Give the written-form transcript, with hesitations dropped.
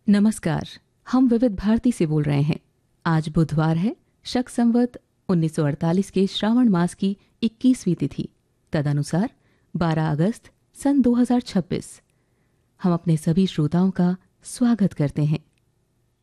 नमस्कार। हम विविध भारती से बोल रहे हैं। आज बुधवार है, शक संवत 1948 के श्रावण मास की 21वीं तिथि, तदनुसार 12 अगस्त सन 2026। हम अपने सभी श्रोताओं का स्वागत करते हैं।